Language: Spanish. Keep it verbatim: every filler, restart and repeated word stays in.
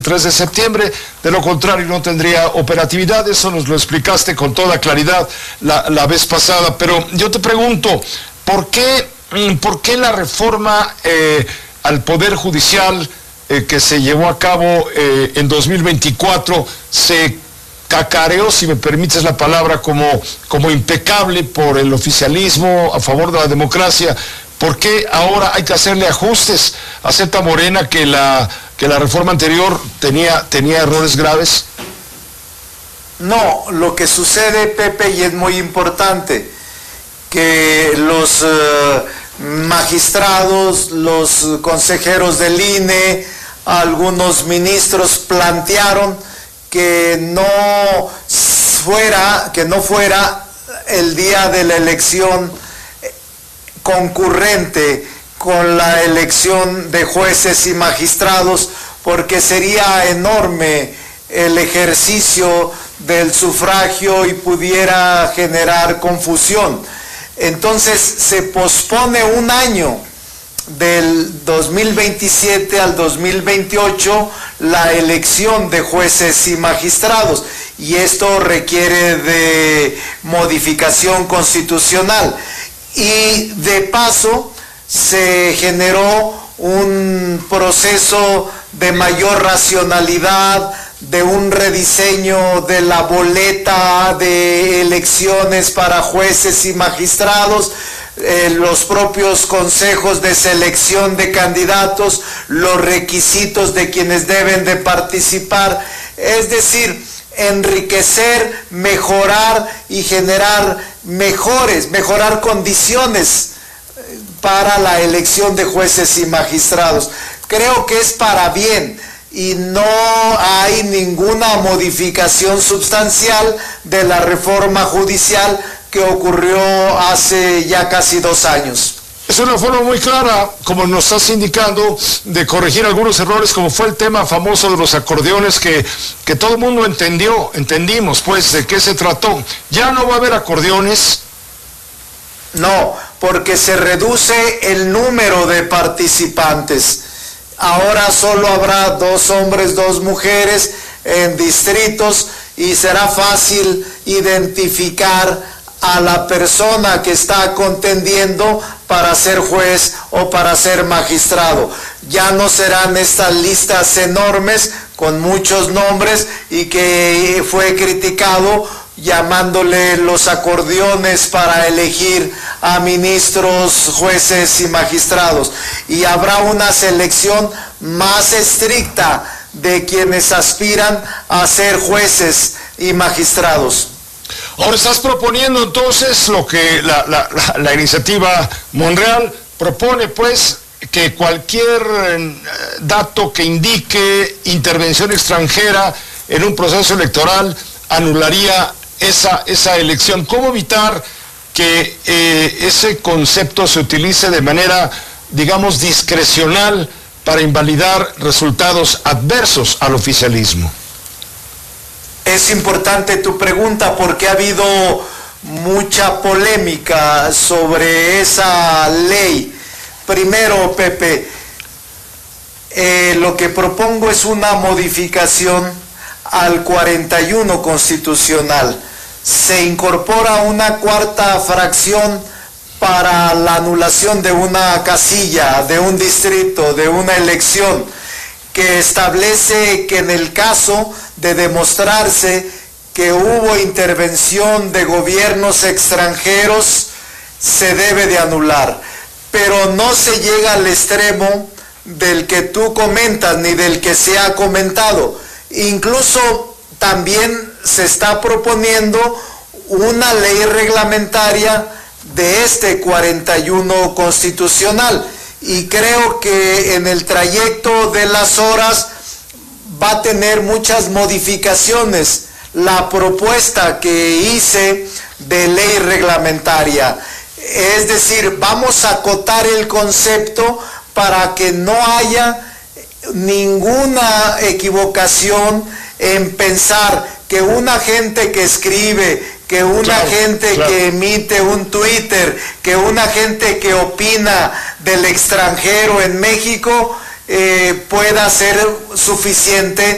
tres de septiembre, de lo contrario no tendría operatividad. Eso nos lo explicaste con toda claridad la, la vez pasada, pero yo te pregunto, ¿por qué, por qué la reforma eh, al Poder Judicial eh, que se llevó a cabo eh, en dos mil veinticuatro se cacareó, si me permites la palabra, como, como impecable por el oficialismo a favor de la democracia? ¿Por qué ahora hay que hacerle ajustes? ¿Acepta Morena que la, que la reforma anterior tenía, tenía errores graves? No, lo que sucede, Pepe, y es muy importante, que los eh, magistrados, los consejeros del I N E, algunos ministros plantearon que no fuera, que no fuera el día de la elección concurrente con la elección de jueces y magistrados, porque sería enorme el ejercicio del sufragio y pudiera generar confusión. Entonces se pospone un año, del dos mil veintisiete al dos mil veintiocho, la elección de jueces y magistrados, y esto requiere de modificación constitucional. Y de paso se generó un proceso de mayor racionalidad, de un rediseño de la boleta de elecciones para jueces y magistrados, eh, los propios consejos de selección de candidatos, los requisitos de quienes deben de participar, es decir, enriquecer, mejorar y generar mejores, mejorar condiciones para la elección de jueces y magistrados. Creo que es para bien y no hay ninguna modificación sustancial de la reforma judicial que ocurrió hace ya casi dos años. Es una forma muy clara, como nos estás indicando, de corregir algunos errores, como fue el tema famoso de los acordeones, que, que todo el mundo entendió, entendimos pues de qué se trató. ¿Ya no va a haber acordeones? No, porque se reduce el número de participantes. Ahora solo habrá dos hombres, dos mujeres en distritos, y será fácil identificar a la persona que está contendiendo para ser juez o para ser magistrado. Ya no serán estas listas enormes con muchos nombres y que fue criticado llamándole los acordeones para elegir a ministros, jueces y magistrados. Y habrá una selección más estricta de quienes aspiran a ser jueces y magistrados. Ahora estás proponiendo entonces lo que la, la, la, la iniciativa Monreal propone, pues, que cualquier eh, dato que indique intervención extranjera en un proceso electoral anularía esa, esa elección. ¿Cómo evitar que eh, ese concepto se utilice de manera, digamos, discrecional para invalidar resultados adversos al oficialismo? Es importante tu pregunta porque ha habido mucha polémica sobre esa ley. Primero, Pepe, eh, lo que propongo es una modificación al cuarenta y uno constitucional. Se incorpora una cuarta fracción para la anulación de una casilla, de un distrito, de una elección, que establece que en el caso de demostrarse que hubo intervención de gobiernos extranjeros, se debe de anular. Pero no se llega al extremo del que tú comentas, ni del que se ha comentado. Incluso también se está proponiendo una ley reglamentaria de este cuarenta y uno constitucional. Y creo que en el trayecto de las horas va a tener muchas modificaciones la propuesta que hice de ley reglamentaria. Es decir, vamos a acotar el concepto para que no haya ninguna equivocación en pensar que una gente que escribe, que una claro, gente claro. que emite un Twitter, que una gente que opina del extranjero en México eh, pueda ser suficiente